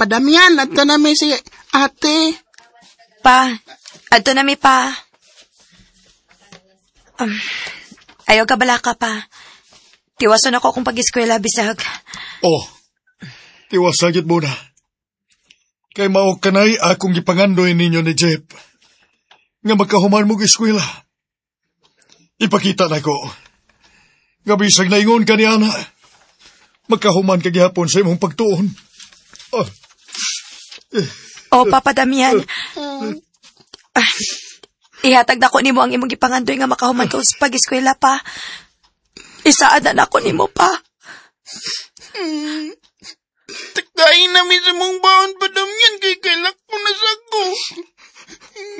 Padamian, at nami si ate. Pa, adto na mi pa. Ayaw ka bala ka pa. Tiwason ako kung pag-eskwela bisag. Oh, tiwasagit muna. Kay mao kanay akong gipangandoy ninyo ni Jeff. Nga magkahuman mong eskwela. Ipakita na ko. Nga bisag na ingon ka ni Ana. Magkahuman ka gihapon sa imong pagtuon. O, Papa Damian. Ihatag na ko nimo ang imong gipangandoy nga makahuman ko sa pag-eskwela pa. Isaad na ko nimo pa. Takain namin sa mong baon, Padamian, kay kailak mo na sa ko.